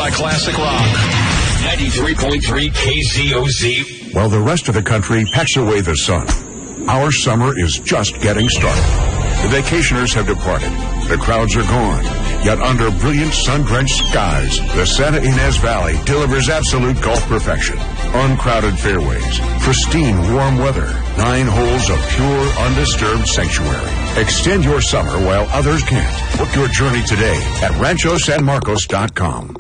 by classic rock. 93.3 KZOZ. While the rest of the country packs away the sun, our summer is just getting started. The vacationers have departed. The crowds are gone. Yet under brilliant sun-drenched skies, the Santa Ynez Valley delivers absolute golf perfection. Uncrowded fairways, pristine warm weather, 9 holes of pure, undisturbed sanctuary. Extend your summer while others can't. Book your journey today at RanchoSanMarcos.com.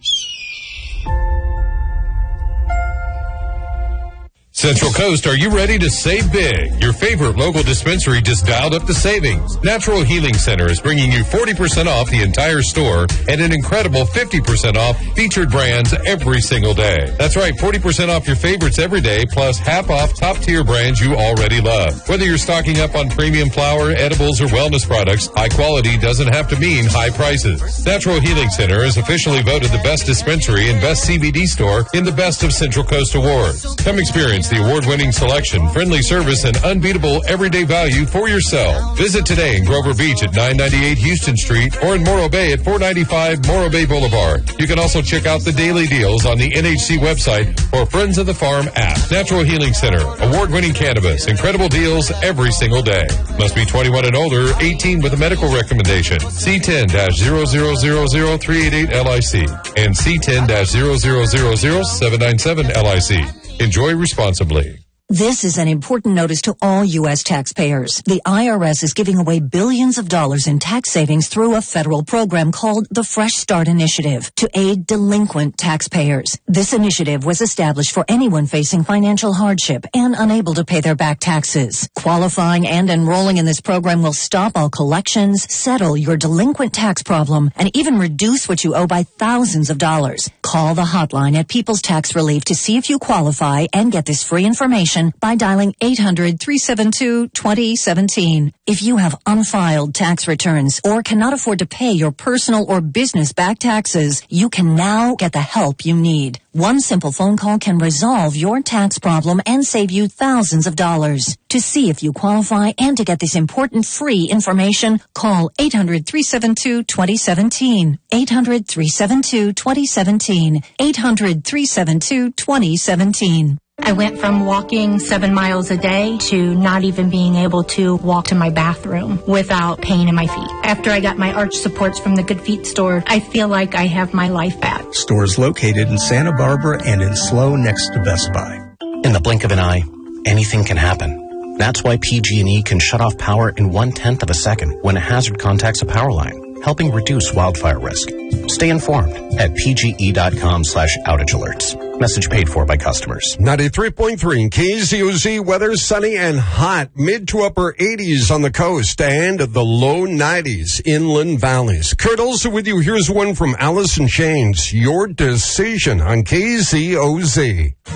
Central Coast, are you ready to save big? Your favorite local dispensary just dialed up the savings. Natural Healing Center is bringing you 40% off the entire store and an incredible 50% off featured brands every single day. That's right, 40% off your favorites every day, plus half off top-tier brands you already love. Whether you're stocking up on premium flour, edibles, or wellness products, high quality doesn't have to mean high prices. Natural Healing Center is officially voted the best dispensary and best CBD store in the Best of Central Coast Awards. Come experience the award-winning selection, friendly service, and unbeatable everyday value for yourself. Visit today in Grover Beach at 998 Houston Street or in Morro Bay at 495 Morro Bay Boulevard. You can also check out the daily deals on the NHC website or Friends of the Farm app. Natural Healing Center, award-winning cannabis, incredible deals every single day. Must be 21 and older, 18 with a medical recommendation. C10-00000388-LIC and C10-00000797-LIC. Enjoy responsibly. This is an important notice to all U.S. taxpayers. The IRS is giving away billions of dollars in tax savings through a federal program called the Fresh Start Initiative to aid delinquent taxpayers. This initiative was established for anyone facing financial hardship and unable to pay their back taxes. Qualifying and enrolling in this program will stop all collections, settle your delinquent tax problem, and even reduce what you owe by thousands of dollars. Call the hotline at People's Tax Relief to see if you qualify and get this free information by dialing 800-372-2017. If you have unfiled tax returns or cannot afford to pay your personal or business back taxes, you can now get the help you need. One simple phone call can resolve your tax problem and save you thousands of dollars. To see if you qualify and to get this important free information, call 800-372-2017. 800-372-2017. 800-372-2017. I went from walking 7 miles a day to not even being able to walk to my bathroom without pain in my feet. After I got my arch supports from the Good Feet store, I feel like I have my life back. Stores located in Santa Barbara and in SLO next to Best Buy. In the blink of an eye, anything can happen. That's why PG&E can shut off power in 1/10 of a second when a hazard contacts a power line, helping reduce wildfire risk. Stay informed at pge.com/outage alerts. Message paid for by customers. 93.3 KZOZ weather, sunny and hot, mid to upper 80s on the coast and the low 90s inland valleys. Kurt Olson with you. Here's one from Allison Chains. Your decision on KZOZ.